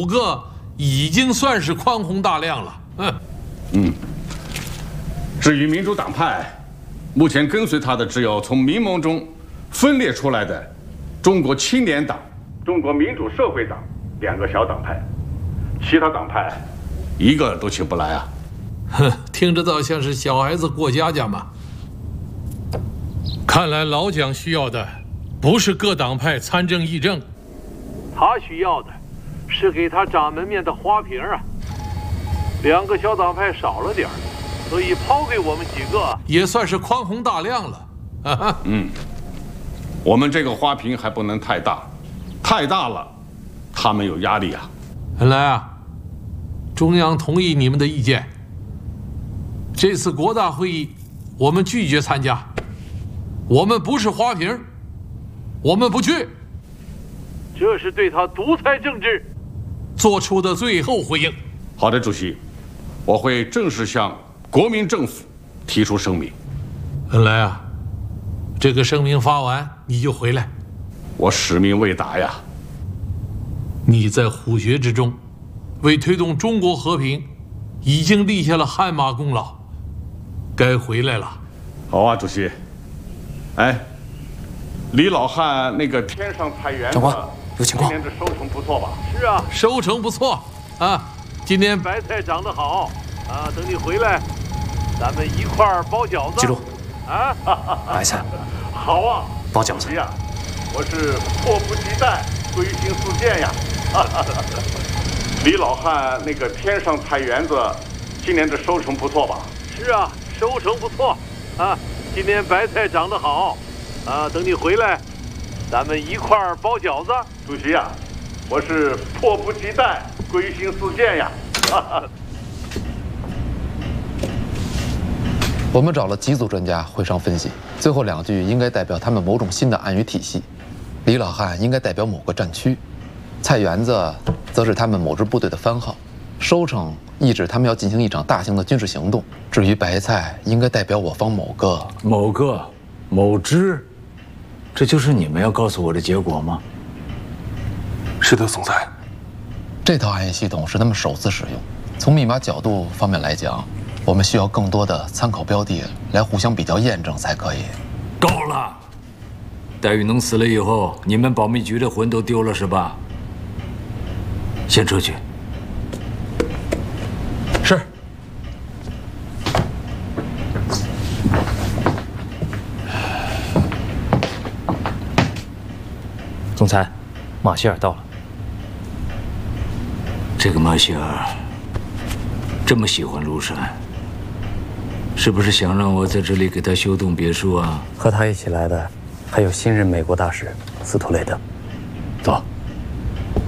5个已经算是宽宏大量了。 至于民主党派，目前跟随他的只有从民盟中分裂出来的中国青年党、中国民主社会党2个小党派，其他党派一个都起不来啊！ 哼，听着倒像是小孩子过家家嘛。看来老蒋需要的不是各党派参政议政，他需要的是给他掌门面的花瓶啊。2个小党派少了点儿，所以抛给我们几个也算是宽宏大量了。 我们这个花瓶还不能太大，太大了，他们有压力啊。 原来啊，中央同意你们的意见，这次国大会议我们拒绝参加，我们不是花瓶，我们不去。这是对他独裁政治做出的最后回应。 好的，主席，我会正式向国民政府提出声明。 恩来啊，这个声明发完你就回来。 我使命未达呀。 你在虎穴之中，为推动中国和平，已经立下了汗马功劳，该回来了。 好啊，主席。哎，李老汉那个天上菜园子， 长官有情况。 今年的收成不错吧？ 是啊，收成不错啊。今年白菜长得好啊，等你回来，咱们一块儿包饺子。 记住啊， 白菜好啊， 包饺子呀，我是迫不及待，归心似箭呀。李老汉那个天上菜园子，今年的收成不错吧？ 是啊，收成不错啊。今年白菜长得好啊，等你回来，咱们一块儿包饺子。 主席呀，我是迫不及待，归心似箭呀。 我们找了几组专家会上分析，最后2句应该代表他们某种新的暗语体系。李老汉应该代表某个战区，菜园子则是他们某支部队的番号，收成意指他们要进行一场大型的军事行动。至于白菜，应该代表我方某支， 这就是你们要告诉我的结果吗？ 是的，总裁。 这套暗语系统是他们首次使用，从密码角度方面来讲，我们需要更多的参考标的来互相比较验证才可以。 够了！戴雨农死了以后，你们保密局的魂都丢了是吧？先出去。 是。 总裁，马歇尔到了。 这个马歇尔这么喜欢庐山，是不是想让我在这里给他修栋别墅啊？ 和他一起来的还有新任美国大使斯图雷德。 走。